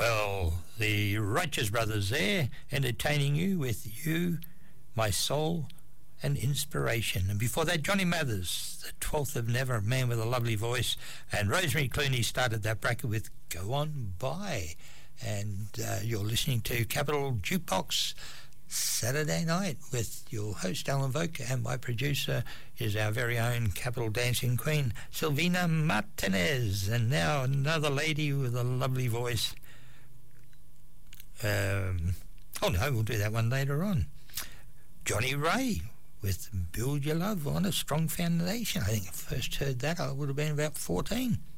Well, the Righteous Brothers there, entertaining you with You, My Soul, and Inspiration. And before that, Johnny Mathers, the 12th of Never, a man with a lovely voice. And Rosemary Clooney started that bracket with Go On By. And you're listening to Capital Jukebox Saturday night with your host, Alan Voke, and my producer is our very own Capital Dancing Queen, Silvina Martinez. And now another lady with a lovely voice. We'll do that one later on. Johnny Ray with Build Your Love on a Strong Foundation. I think I first heard that, I would have been about 14.